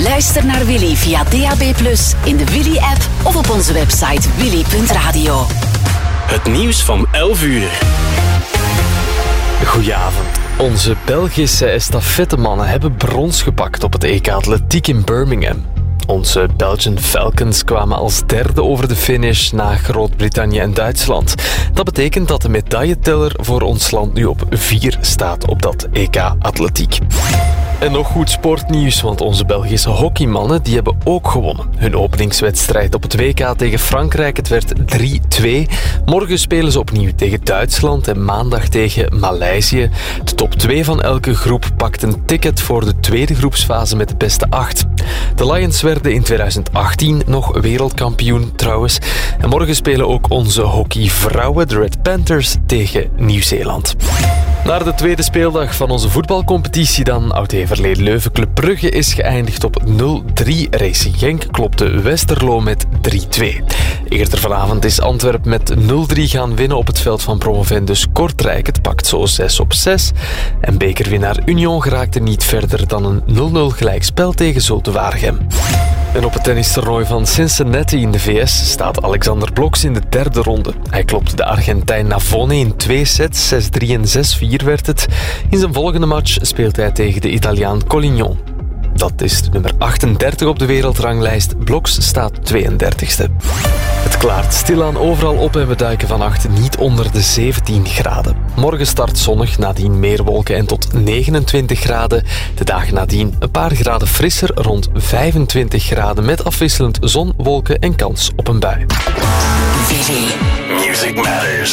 Luister naar Willy via DAB+, in de Willy-app of op onze website willy.radio. Het nieuws van 11 uur. Goedenavond. Onze Belgische estafettemannen hebben brons gepakt op het EK Atletiek in Birmingham. Onze Belgian Falcons kwamen als derde over de finish na Groot-Brittannië en Duitsland. Dat betekent dat de medailleteller voor ons land nu op 4 staat op dat EK Atletiek. En nog goed sportnieuws, want onze Belgische hockeymannen die hebben ook gewonnen. Hun openingswedstrijd op het WK tegen Frankrijk, het werd 3-2. Morgen spelen ze opnieuw tegen Duitsland en maandag tegen Maleisië. De top 2 van elke groep pakt een ticket voor de tweede groepsfase met de beste 8. De Lions werden in 2018 nog wereldkampioen trouwens. En morgen spelen ook onze hockeyvrouwen, de Red Panthers, tegen Nieuw-Zeeland. Naar de tweede speeldag van onze voetbalcompetitie dan. Oud-Heverlee Leuven Club Brugge is geëindigd op 0-3. Racing Genk klopte Westerlo met 3-2. Eerder vanavond is Antwerpen met 0-3 gaan winnen op het veld van promovendus Kortrijk. Het pakt zo 6-6. En bekerwinnaar Union geraakte niet verder dan een 0-0 gelijkspel tegen Zulte Waregem. En op het tennistoernooi van Cincinnati in de VS staat Alexander Blok in de derde ronde. Hij klopte de Argentijn Navone in 2 sets, 6-3 en 6-4 werd het. In zijn volgende match speelt hij tegen de Italiaan Collignon. Dat is de nummer 38 op de wereldranglijst. Bloks staat 32e. Het klaart stilaan overal op en we duiken vannacht niet onder de 17 graden. Morgen start zonnig, nadien meer wolken en tot 29 graden. De dagen nadien een paar graden frisser, rond 25 graden... met afwisselend zon, wolken en kans op een bui. Music Matters.